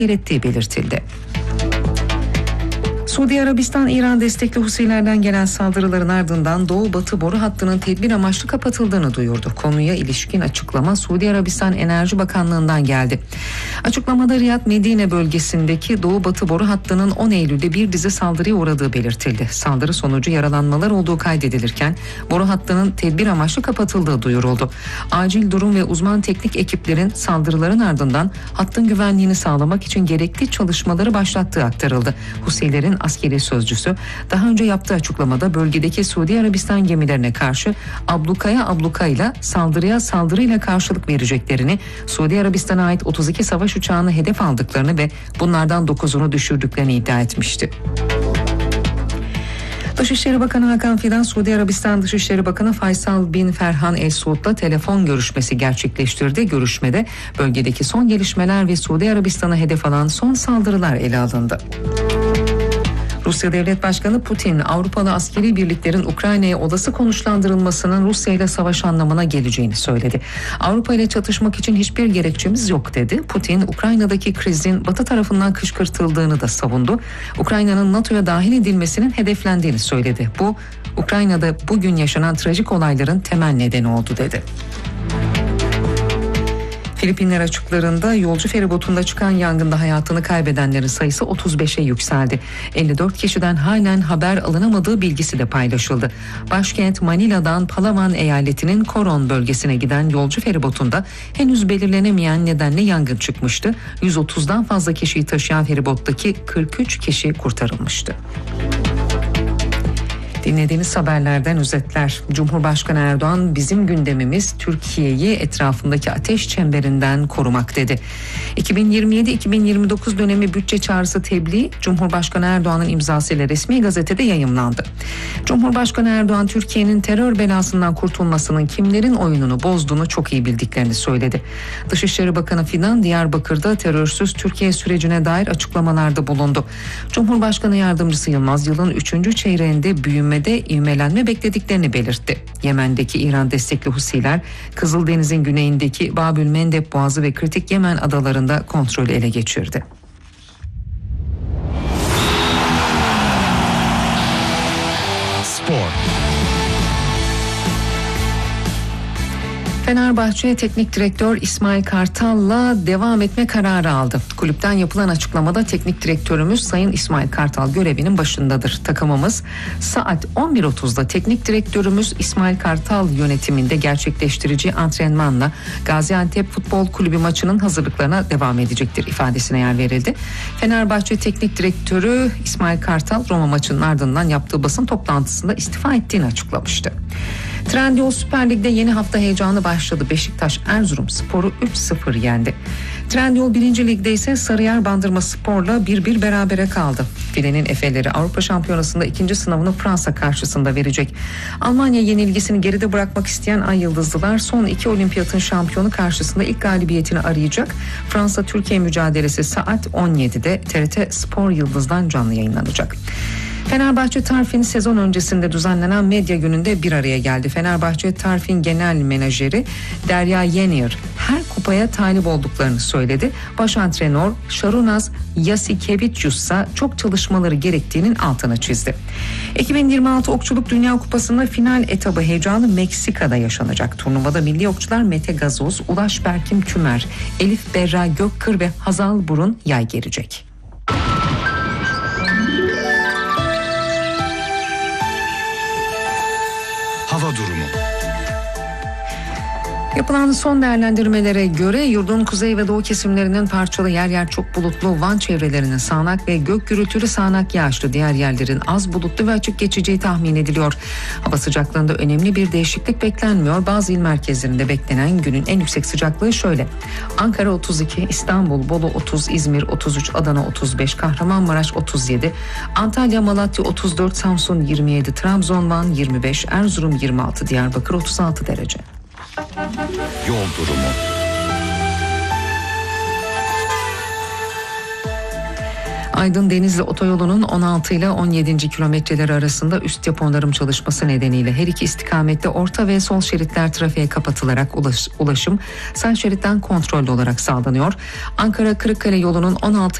gerektiği belirtildi. Suudi Arabistan, İran destekli Husilerden gelen saldırıların ardından Doğu-Batı boru hattının tedbir amaçlı kapatıldığını duyurdu. Konuya ilişkin açıklama Suudi Arabistan Enerji Bakanlığı'ndan geldi. Açıklamada Riyad-Medine bölgesindeki Doğu-Batı boru hattının 10 Eylül'de bir dizi saldırıya uğradığı belirtildi. Saldırı sonucu yaralanmalar olduğu kaydedilirken boru hattının tedbir amaçlı kapatıldığı duyuruldu. Acil durum ve uzman teknik ekiplerin saldırıların ardından hattın güvenliğini sağlamak için gerekli çalışmaları başlattığı aktarıldı. Husilerin askeri sözcüsü daha önce yaptığı açıklamada bölgedeki Suudi Arabistan gemilerine karşı ablukayla saldırıyla karşılık vereceklerini, Suudi Arabistan'a ait 32 savaş uçağını hedef aldıklarını ve bunlardan 9'unu düşürdüklerini iddia etmişti. Dışişleri Bakanı Hakan Fidan, Suudi Arabistan Dışişleri Bakanı Faysal bin Ferhan El Suud'la telefon görüşmesi gerçekleştirdi. Görüşmede bölgedeki son gelişmeler ve Suudi Arabistan'a hedef alan son saldırılar ele alındı. Rusya Devlet Başkanı Putin, Avrupalı askeri birliklerin Ukrayna'ya olası konuşlandırılmasının Rusya ile savaş anlamına geleceğini söyledi. Avrupa ile çatışmak için hiçbir gerekçemiz yok dedi. Putin, Ukrayna'daki krizin Batı tarafından kışkırtıldığını da savundu. Ukrayna'nın NATO'ya dahil edilmesinin hedeflendiğini söyledi. Bu, Ukrayna'da bugün yaşanan trajik olayların temel nedeni oldu dedi. Filipinler açıklarında yolcu feribotunda çıkan yangında hayatını kaybedenlerin sayısı 35'e yükseldi. 54 kişiden halen haber alınamadığı bilgisi de paylaşıldı. Başkent Manila'dan Palawan eyaletinin Coron bölgesine giden yolcu feribotunda henüz belirlenemeyen nedenle yangın çıkmıştı. 130'dan fazla kişiyi taşıyan feribottaki 43 kişi kurtarılmıştı. Dinlediğiniz haberlerden özetler. Cumhurbaşkanı Erdoğan, bizim gündemimiz Türkiye'yi etrafındaki ateş çemberinden korumak dedi. 2027-2029 dönemi bütçe çağrısı tebliği Cumhurbaşkanı Erdoğan'ın imzasıyla resmi gazetede yayımlandı. Cumhurbaşkanı Erdoğan, Türkiye'nin terör belasından kurtulmasının kimlerin oyununu bozduğunu çok iyi bildiklerini söyledi. Dışişleri Bakanı Fidan, Diyarbakır'da terörsüz Türkiye sürecine dair açıklamalarda bulundu. Cumhurbaşkanı Yardımcısı Yılmaz, yılın 3. çeyreğinde ivmelenme beklediklerini belirtti. Yemen'deki İran destekli Husiler, Kızıldeniz'in güneyindeki Babül Mendeb Boğazı ve kritik Yemen adalarında kontrolü ele geçirdi. Spor. Fenerbahçe Teknik Direktör İsmail Kartal'la devam etme kararı aldı. Kulüpten yapılan açıklamada teknik direktörümüz Sayın İsmail Kartal görevinin başındadır. Takımımız saat 11.30'da teknik direktörümüz İsmail Kartal yönetiminde gerçekleştirici antrenmanla Gaziantep Futbol Kulübü maçının hazırlıklarına devam edecektir ifadesine yer verildi. Fenerbahçe Teknik Direktörü İsmail Kartal Roma maçının ardından yaptığı basın toplantısında istifa ettiğini açıklamıştı. Trendyol Süper Lig'de yeni hafta heyecanı başladı. Beşiktaş Erzurumspor'u 3-0 yendi. Trendyol 1. Lig'de ise Sarıyer Bandırmaspor'la 1-1 berabere kaldı. Filenin Efe'leri Avrupa Şampiyonası'nda ikinci sınavını Fransa karşısında verecek. Almanya yenilgisini geride bırakmak isteyen Ay Yıldızlılar son 2 olimpiyatın şampiyonu karşısında ilk galibiyetini arayacak. Fransa-Türkiye mücadelesi saat 17'de TRT Spor Yıldız'dan canlı yayınlanacak. Fenerbahçe Tarfin sezon öncesinde düzenlenen medya gününde bir araya geldi. Fenerbahçe Tarfin Genel Menajeri Derya Yenir her kupaya talip olduklarını söyledi. Baş antrenör Şarunaz Yasikevicius'a çok çalışmaları gerektiğinin altını çizdi. 2026 Okçuluk Dünya Kupası'nda final etabı heyecanı Meksika'da yaşanacak. Turnuvada milli okçular Mete Gazoz, Ulaş Berkim Tümer, Elif Berra Gökkır ve Hazal Burun yay gerecek. Hava durumu. Yapılan son değerlendirmelere göre yurdun kuzey ve doğu kesimlerinin parçalı yer yer çok bulutlu, Van çevrelerinin sağanak ve gök gürültülü sağanak yağışlı, diğer yerlerin az bulutlu ve açık geçeceği tahmin ediliyor. Hava sıcaklığında önemli bir değişiklik beklenmiyor. Bazı il merkezlerinde beklenen günün en yüksek sıcaklığı şöyle: Ankara 32, İstanbul, Bolu 30, İzmir 33, Adana 35, Kahramanmaraş 37, Antalya, Malatya 34, Samsun 27, Trabzon, Van 25, Erzurum 26, Diyarbakır 36 derece. Yol durumu. Aydın Denizli otoyolunun 16 ile 17. kilometreleri arasında üst yapı onarım çalışması nedeniyle her iki istikamette orta ve sol şeritler trafiğe kapatılarak ulaşım sağ şeritten kontrollü olarak sağlanıyor. Ankara Kırıkkale yolunun 16